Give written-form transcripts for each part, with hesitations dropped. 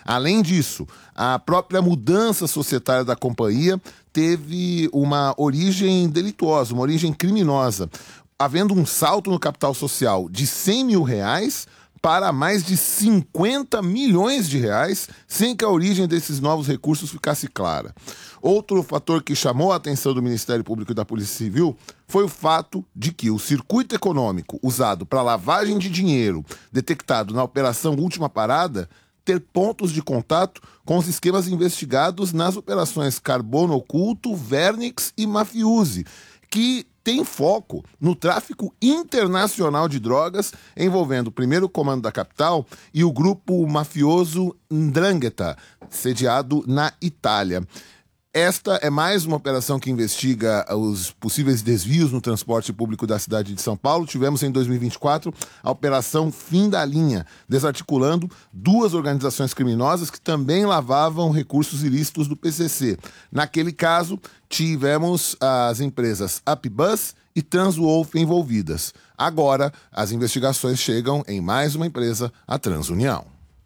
Além disso, a própria mudança societária da companhia teve uma origem delituosa, uma origem criminosa, havendo um salto no capital social de R$100 mil para mais de 50 milhões de reais, sem que a origem desses novos recursos ficasse clara. Outro fator que chamou a atenção do Ministério Público e da Polícia Civil foi o fato de que o circuito econômico usado para lavagem de dinheiro, detectado na Operação Última Parada, ter pontos de contato com os esquemas investigados nas operações Carbono Oculto, Vernix e Mafiuse, que tem foco no tráfico internacional de drogas, envolvendo o primeiro comando da capital e o grupo mafioso 'Ndrangheta, sediado na Itália. Esta é mais uma operação que investiga os possíveis desvios no transporte público da cidade de São Paulo. Tivemos em 2024 a Operação Fim da Linha, desarticulando 2 organizações criminosas que também lavavam recursos ilícitos do PCC. Naquele caso, tivemos as empresas Upbus e Transwolf envolvidas. Agora, as investigações chegam em mais uma empresa, a Transunião.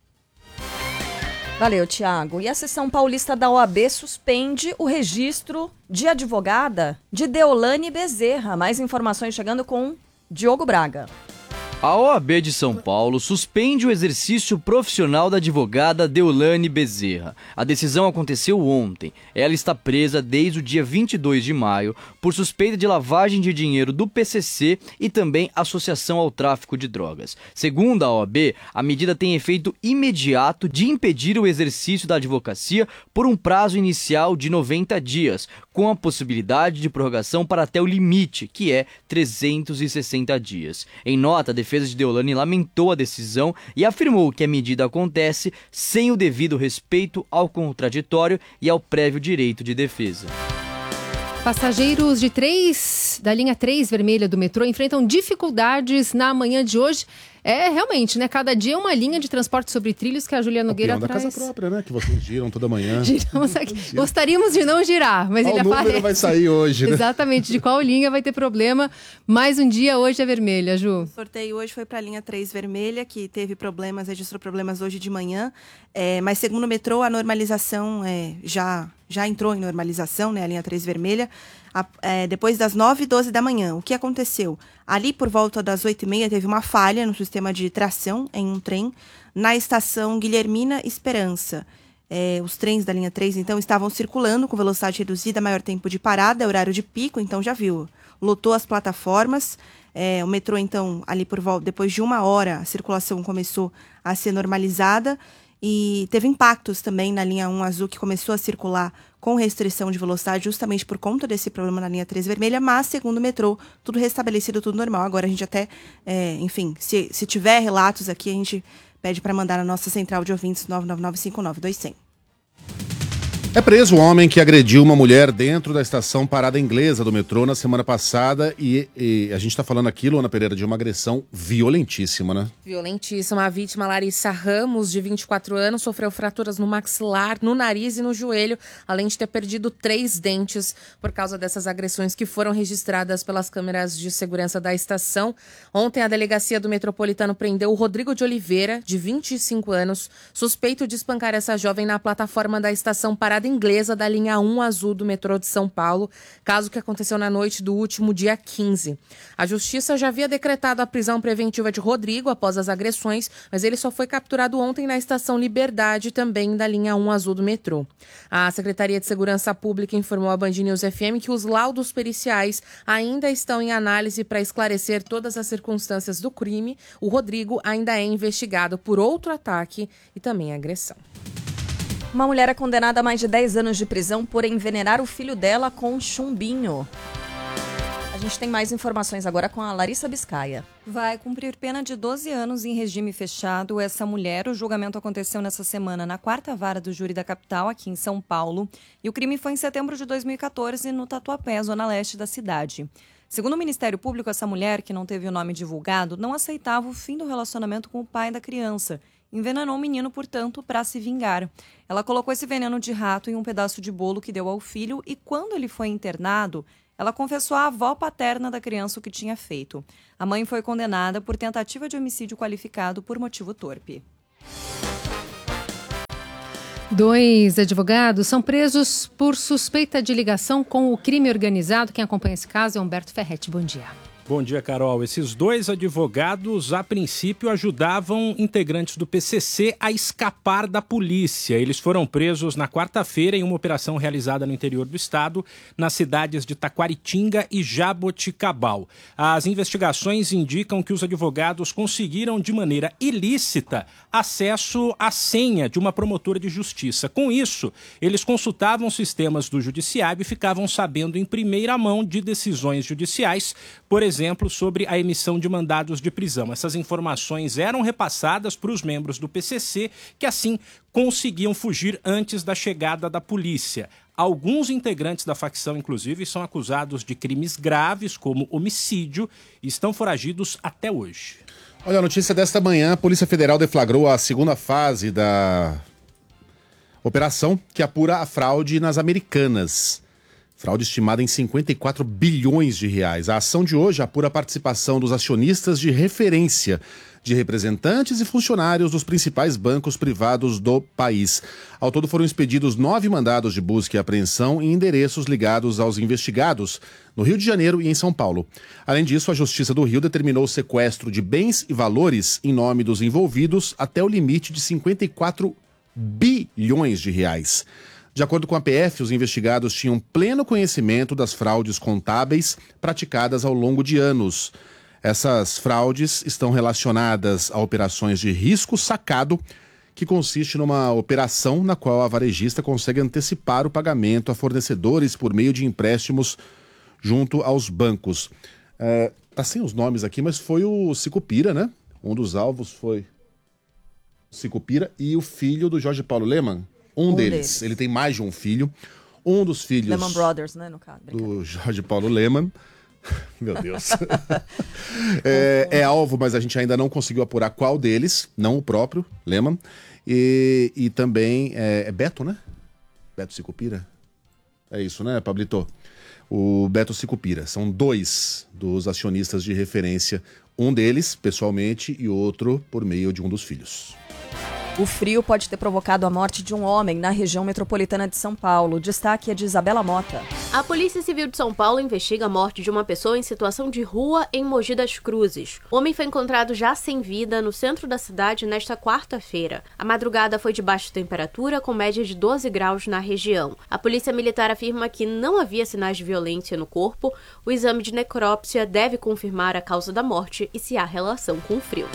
Valeu, Tiago. E a seção paulista da OAB suspende o registro de advogada de Deolane Bezerra. Mais informações chegando com Diogo Braga. A OAB de São Paulo suspende o exercício profissional da advogada Deolane Bezerra. A decisão aconteceu ontem. Ela está presa desde o dia 22 de maio por suspeita de lavagem de dinheiro do PCC e também associação ao tráfico de drogas. Segundo a OAB, a medida tem efeito imediato de impedir o exercício da advocacia por um prazo inicial de 90 dias, com a possibilidade de prorrogação para até o limite, que é 360 dias. Em nota, a defesa de Deolane lamentou a decisão e afirmou que a medida acontece sem o devido respeito ao contraditório e ao prévio direito de defesa. Passageiros da linha 3 vermelha do metrô enfrentam dificuldades na manhã de hoje. Realmente, né? Cada dia é uma linha de transporte sobre trilhos que a Julia Nogueira traz. Da casa própria, né? Que vocês giram toda manhã. Giramos aqui. Gostaríamos de não girar, mas ele aparece. O número vai sair hoje, né? Exatamente, de qual linha vai ter problema. Mais um dia hoje é vermelha, Ju. O sorteio hoje foi para a linha 3 vermelha, que teve problemas, registrou problemas hoje de manhã. Mas segundo o metrô, a normalização já entrou em normalização, né? A linha 3 vermelha. Depois das 9h12 da manhã. O que aconteceu? Ali, por volta das 8h30, teve uma falha no sistema de tração em um trem na estação Guilhermina Esperança. Os trens da linha 3, então, estavam circulando com velocidade reduzida, maior tempo de parada, horário de pico, então já viu. Lotou as plataformas. O metrô, então, ali por volta, depois de 1 hora, a circulação começou a ser normalizada. E teve impactos também na linha 1 azul, que começou a circular com restrição de velocidade justamente por conta desse problema na linha 3 vermelha, mas segundo o metrô, tudo restabelecido, tudo normal. Agora a gente até, se tiver relatos aqui, a gente pede para mandar na nossa central de ouvintes 999-59-200. É preso o homem que agrediu uma mulher dentro da estação Parada Inglesa do metrô na semana passada e a gente está falando aqui, Luana Pereira, de uma agressão violentíssima, né? Violentíssima. A vítima, Larissa Ramos, de 24 anos, sofreu fraturas no maxilar, no nariz e no joelho, além de ter perdido 3 dentes por causa dessas agressões que foram registradas pelas câmeras de segurança da estação. Ontem, a delegacia do Metropolitano prendeu o Rodrigo de Oliveira, de 25 anos, suspeito de espancar essa jovem na plataforma da estação Parada Inglesa da linha 1 azul do metrô de São Paulo, caso que aconteceu na noite do último dia 15. A justiça já havia decretado a prisão preventiva de Rodrigo após as agressões, mas ele só foi capturado ontem na estação Liberdade, também da linha 1 azul do metrô. A Secretaria de Segurança Pública informou à Band News FM que os laudos periciais ainda estão em análise para esclarecer todas as circunstâncias do crime. O Rodrigo ainda é investigado por outro ataque e também agressão. Uma mulher é condenada a mais de 10 anos de prisão por envenenar o filho dela com chumbinho. A gente tem mais informações agora com a Larissa Biscaia. Vai cumprir pena de 12 anos em regime fechado. Essa mulher, o julgamento aconteceu nessa semana na 4ª Vara do Júri da Capital, aqui em São Paulo. E o crime foi em setembro de 2014, no Tatuapé, zona leste da cidade. Segundo o Ministério Público, essa mulher, que não teve o nome divulgado, não aceitava o fim do relacionamento com o pai da criança. Envenenou o menino, portanto, para se vingar. Ela colocou esse veneno de rato em um pedaço de bolo que deu ao filho e, quando ele foi internado, ela confessou à avó paterna da criança o que tinha feito. A mãe foi condenada por tentativa de homicídio qualificado por motivo torpe. 2 advogados são presos por suspeita de ligação com o crime organizado. Quem acompanha esse caso é Humberto Ferretti. Bom dia. Bom dia, Carol. Esses 2 advogados, a princípio, ajudavam integrantes do PCC a escapar da polícia. Eles foram presos na quarta-feira em uma operação realizada no interior do estado, nas cidades de Taquaritinga e Jaboticabal. As investigações indicam que os advogados conseguiram, de maneira ilícita, acesso à senha de uma promotora de justiça. Com isso, eles consultavam sistemas do judiciário e ficavam sabendo em primeira mão de decisões judiciais, por exemplo, sobre a emissão de mandados de prisão. Essas informações eram repassadas para os membros do PCC, que assim conseguiam fugir antes da chegada da polícia. Alguns integrantes da facção, inclusive, são acusados de crimes graves, como homicídio, e estão foragidos até hoje. Olha, a notícia desta manhã: a Polícia Federal deflagrou a segunda fase da operação que apura a fraude nas Americanas. Fraude estimada em 54 bilhões de reais. A ação de hoje apura a participação dos acionistas de referência, de representantes e funcionários dos principais bancos privados do país. Ao todo foram expedidos 9 mandados de busca e apreensão em endereços ligados aos investigados no Rio de Janeiro e em São Paulo. Além disso, a Justiça do Rio determinou o sequestro de bens e valores em nome dos envolvidos até o limite de 54 bilhões de reais. De acordo com a PF, os investigados tinham pleno conhecimento das fraudes contábeis praticadas ao longo de anos. Essas fraudes estão relacionadas a operações de risco sacado, que consiste numa operação na qual a varejista consegue antecipar o pagamento a fornecedores por meio de empréstimos junto aos bancos. Tá sem os nomes aqui, mas foi o Sicupira, né? Um dos alvos foi o Sicupira e o filho do Jorge Paulo Lemann. Um deles. Ele tem mais de um filho. Um dos filhos... Lehman Brothers, né, no caso. Do Jorge Paulo Lemann. Meu Deus. é alvo, mas a gente ainda não conseguiu apurar qual deles. Não o próprio Lemann. E também... É Beto, né? Beto Sicupira? É isso, né, Pablito? O Beto Sicupira. São 2 dos acionistas de referência. Um deles, pessoalmente, e outro por meio de um dos filhos. O frio pode ter provocado a morte de um homem na região metropolitana de São Paulo. O destaque é de Isabela Mota. A Polícia Civil de São Paulo investiga a morte de uma pessoa em situação de rua em Mogi das Cruzes. O homem foi encontrado já sem vida no centro da cidade nesta quarta-feira. A madrugada foi de baixa temperatura, com média de 12 graus na região. A Polícia Militar afirma que não havia sinais de violência no corpo. O exame de necrópsia deve confirmar a causa da morte e se há relação com o frio.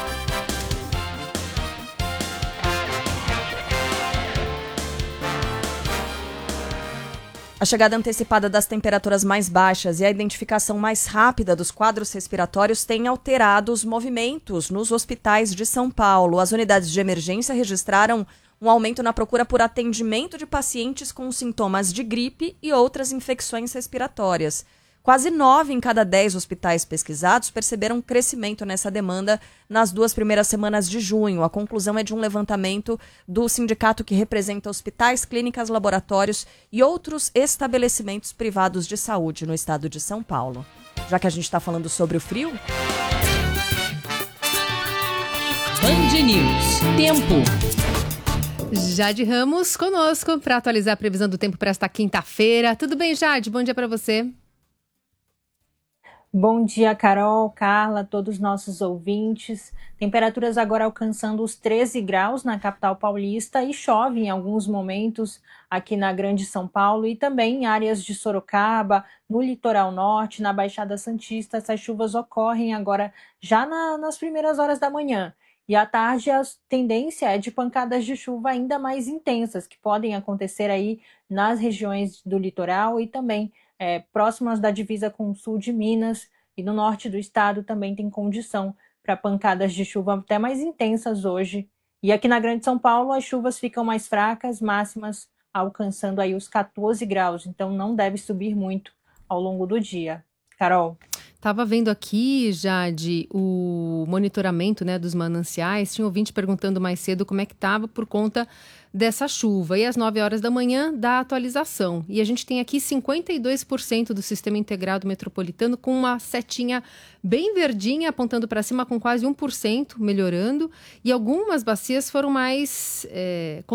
A chegada antecipada das temperaturas mais baixas e a identificação mais rápida dos quadros respiratórios têm alterado os movimentos nos hospitais de São Paulo. As unidades de emergência registraram um aumento na procura por atendimento de pacientes com sintomas de gripe e outras infecções respiratórias. Quase 9 em cada 10 hospitais pesquisados perceberam um crescimento nessa demanda nas 2 primeiras semanas de junho. A conclusão é de um levantamento do sindicato que representa hospitais, clínicas, laboratórios e outros estabelecimentos privados de saúde no estado de São Paulo. Já que a gente está falando sobre o frio... Band News. Tempo. Jade Ramos conosco para atualizar a previsão do tempo para esta quinta-feira. Tudo bem, Jade? Bom dia para você. Bom dia, Carol, Carla, todos os nossos ouvintes. Temperaturas agora alcançando os 13 graus na capital paulista e chove em alguns momentos aqui na Grande São Paulo e também em áreas de Sorocaba, no litoral norte, na Baixada Santista. Essas chuvas ocorrem agora já nas primeiras horas da manhã. E à tarde a tendência é de pancadas de chuva ainda mais intensas, que podem acontecer aí nas regiões do litoral e também próximas da divisa com o sul de Minas e no norte do estado também tem condição para pancadas de chuva até mais intensas hoje. E aqui na Grande São Paulo as chuvas ficam mais fracas, máximas alcançando aí os 14 graus, então não deve subir muito ao longo do dia. Carol? Estava vendo aqui, Jade, o monitoramento, né, dos mananciais. Tinha ouvinte perguntando mais cedo como é que estava por conta dessa chuva. E às 9 horas da manhã, da atualização. E a gente tem aqui 52% do sistema integrado metropolitano com uma setinha bem verdinha, apontando para cima com quase 1%, melhorando. E algumas bacias foram mais